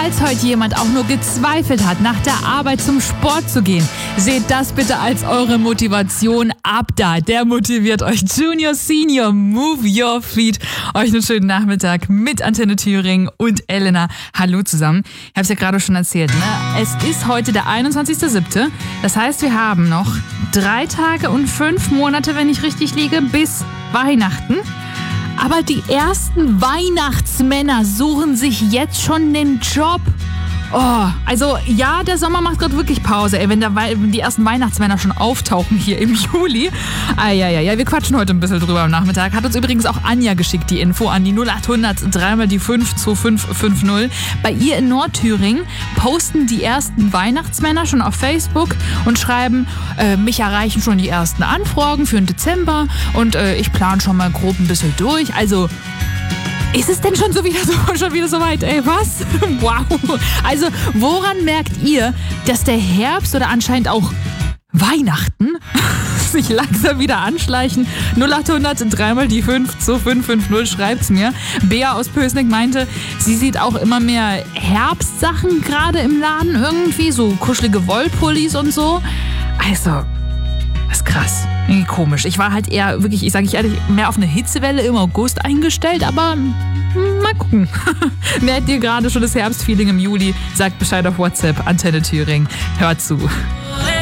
falls heute jemand auch nur gezweifelt hat, nach der Arbeit zum Sport zu gehen, seht das bitte als eure Motivation ab da. Der motiviert euch. Junior, Senior, Move Your Feet. Euch einen schönen Nachmittag mit Antenne Thüringen und Elena. Hallo zusammen. Ich habe es ja gerade schon erzählt, ne? Es ist heute der 21.07. Das heißt, wir haben noch 3 Tage und 5 Monate, wenn ich richtig liege, bis Weihnachten. Aber die ersten Weihnachtsmänner suchen sich jetzt schon den Job. Oh, also ja, der Sommer macht gerade wirklich Pause, ey, wenn die ersten Weihnachtsmänner schon auftauchen hier im Juli. Ja, wir quatschen heute ein bisschen drüber am Nachmittag. Hat uns übrigens auch Anja geschickt, die Info an die 0800 3 die 52550. Bei ihr in Nordthüringen posten die ersten Weihnachtsmänner schon auf Facebook und schreiben, mich erreichen schon die ersten Anfragen für den Dezember und ich plane schon mal grob ein bisschen durch. Also ist es denn schon wieder so weit? Ey, was? Wow. Also, woran merkt ihr, dass der Herbst oder anscheinend auch Weihnachten sich langsam wieder anschleichen? 0800 3 die 52550 schreibt's mir. Bea aus Pößneck meinte, sie sieht auch immer mehr Herbstsachen gerade im Laden irgendwie, so kuschelige Wollpullis und so. Also, das ist krass. Irgendwie komisch. Ich war halt eher wirklich, ich ehrlich, mehr auf eine Hitzewelle im August eingestellt, aber mal gucken. Merkt ihr gerade schon das Herbstfeeling im Juli? Sagt Bescheid auf WhatsApp, Antenne Thüringen. Hört zu.